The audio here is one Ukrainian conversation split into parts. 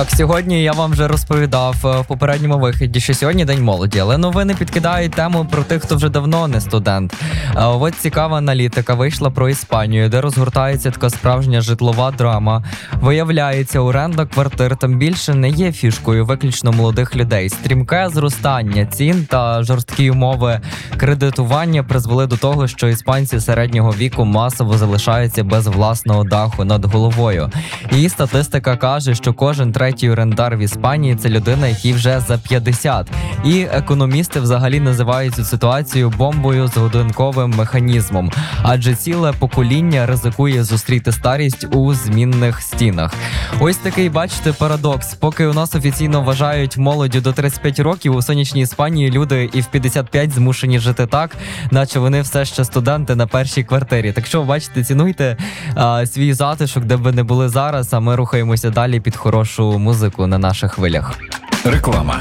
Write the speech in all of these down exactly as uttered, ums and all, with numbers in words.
Так, сьогодні я вам вже розповідав в попередньому виході, що сьогодні День молоді, але новини підкидають тему про тих, хто вже давно не студент. А от цікава аналітика вийшла про Іспанію, де розгортається така справжня житлова драма. Виявляється, оренда квартир там більше не є фішкою виключно молодих людей. Стрімке зростання цін та жорсткі умови кредитування призвели до того, що іспанці середнього віку масово залишаються без власного даху над головою. І статистика каже, що кожен третій орендар в Іспанії – це людина, якій вже за п'ятдесят. І економісти взагалі називають цю ситуацію бомбою з годинковим механізмом. Адже ціле покоління ризикує зустріти старість у змінних стінах. Ось такий, бачите, парадокс. Поки у нас офіційно вважають молоддю до тридцять п'ять років, у сонячній Іспанії люди і в п'ятдесят п'ять змушені жити так, наче вони все ще студенти на першій квартирі. Так що, бачите, цінуйте а, свій затишок, де б ви не були зараз, а ми рухаємося далі під хорошу музику на наших хвилях. Реклама.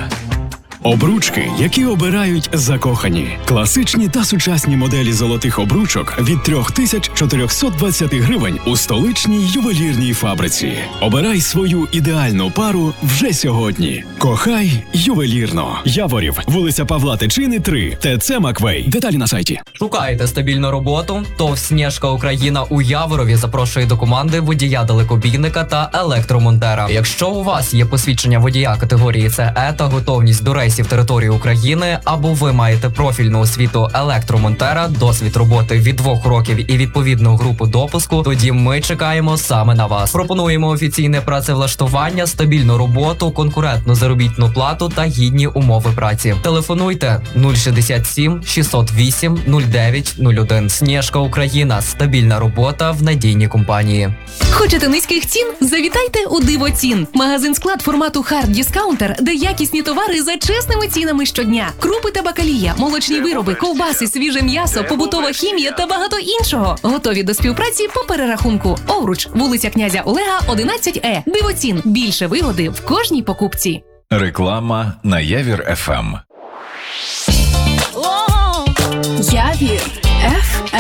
Обручки, які обирають закохані. Класичні та сучасні моделі золотих обручок від три тисячі чотириста двадцять гривень у столичній ювелірній фабриці. Обирай свою ідеальну пару вже сьогодні. Кохай ювелірно. Яворів, вулиця Павла Тичини, три, ТЦ Маквей. Деталі на сайті. Шукаєте стабільну роботу? ТОВ «Снежка Україна» у Яворові запрошує до команди водія-далекобійника та електромонтера. Якщо у вас є посвідчення водія категорії С Е та готовність до рейсів території України, або ви маєте профільну освіту електромонтера, досвід роботи від двох років і відповідну групу допуску, тоді ми чекаємо саме на вас. Пропонуємо офіційне працевлаштування, стабільну роботу, конкурентну заробітну плату та гідні умови праці. Телефонуйте нуль шістдесят сім шістсот вісім нуль дев'ять нуль один. «Снежка Україна» – стабільна робота в надійній компанії. Хочете низьких цін? Завітайте у Дивоцін. Магазин-склад формату Hard Discounter, де якісні товари за чесними цінами щодня. Крупи та бакалія, молочні вироби, ковбаси, свіже м'ясо, побутова хімія та багато іншого. Готові до співпраці по перерахунку. Овруч, вулиця князя Олега, одинадцять Е. Дивоцін. Більше вигоди в кожній покупці. Реклама на Явір еф ем. Явір еф ем.